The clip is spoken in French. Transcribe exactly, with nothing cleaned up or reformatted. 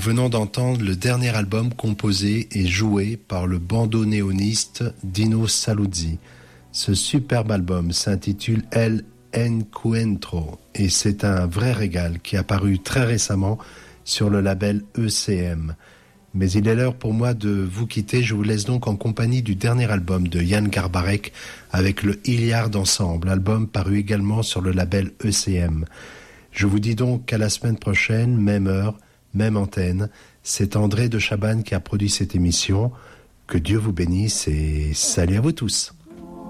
venons d'entendre le dernier album composé et joué par le bandoneoniste Dino Saluzzi. Ce superbe album s'intitule El Encuentro et c'est un vrai régal qui a paru très récemment sur le label E C M. Mais il est l'heure pour moi de vous quitter. Je vous laisse donc en compagnie du dernier album de Jan Garbarek avec le Hilliard Ensemble, album paru également sur le label E C M. Je vous dis donc à la semaine prochaine, même heure, même antenne. C'est André de Chabannes qui a produit cette émission. Que Dieu vous bénisse et salut à vous tous.